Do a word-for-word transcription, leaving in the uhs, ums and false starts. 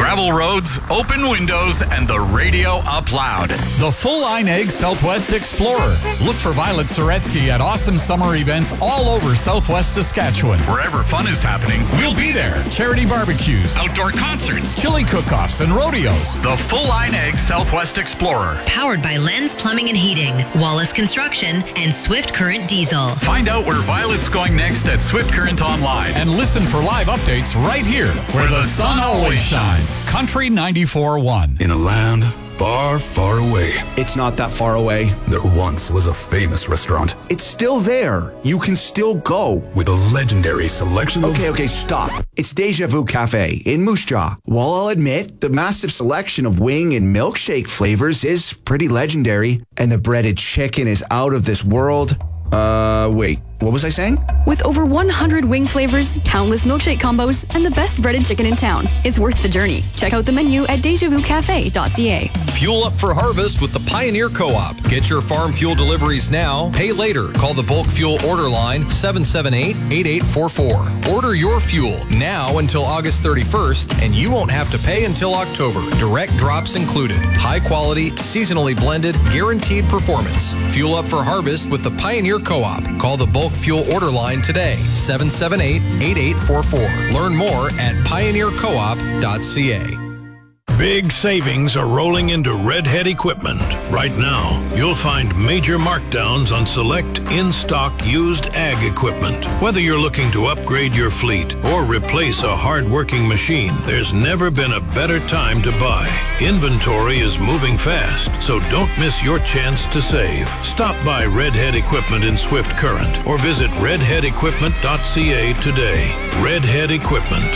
Gravel roads, open windows, and the radio up loud. The full-line egg Southwest Explorer. Look for Violet Soretsky at awesome summer events all over Southwest Saskatchewan. Wherever fun is happening, We'll be there. Charity barbecues, outdoor concerts, chili cook-offs, and rodeos. the full-line egg Southwest Explorer. Powered by Lens Plumbing and Heating, Wallace Construction, and Swift Current Diesel. Find out where Violet's going next at Swift Current Online. And listen for live updates right here, where the sun always shines. Country ninety-four point one. In a land far, far away, It's not that far away. there once was a famous restaurant It's still there. You can still go. with a legendary selection of... Okay, okay, stop. It's Deja Vu Cafe in Moose Jaw. While I'll admit the massive selection of wing and milkshake flavors is pretty legendary, and the breaded chicken is out of this world. Uh, wait, what was I saying? With over one hundred wing flavors, countless milkshake combos, and the best breaded chicken in town, it's worth the journey. Check out the menu at deja vu cafe dot c a. Fuel up for harvest with the Pioneer Co-op. Get your farm fuel deliveries now. Pay later. Call the bulk fuel order line seven seven eight, eight eight four four. Order your fuel now until August thirty-first, and you won't have to pay until October. Direct drops included. High quality, seasonally blended, guaranteed performance. Fuel up for harvest with the Pioneer Co-op. Call the bulk fuel order line today, seven seven eight, eight eight four four. Learn more at pioneer co op dot c a. Big savings are rolling into Redhead Equipment. Right now, you'll find major markdowns on select in-stock used ag equipment. Whether you're looking to upgrade your fleet or replace a hard-working machine, there's never been a better time to buy. Inventory is moving fast, so don't miss your chance to save. Stop by Redhead Equipment in Swift Current or visit redhead equipment dot c a today. Redhead Equipment.